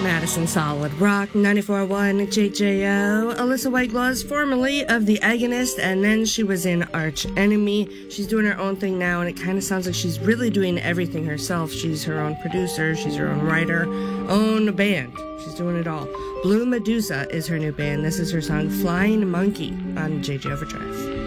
Madison Solid Rock 94.1 JJO. Alyssa Whiteglass, formerly of The Agonist, and then she was in Arch Enemy. She's doing her own thing now, and it kind of sounds like she's really doing everything herself. She's her own producer, she's her own writer, own band. She's doing it all. Blue Medusa is her new band. This is her song Flying Monkey on JJ Overdrive.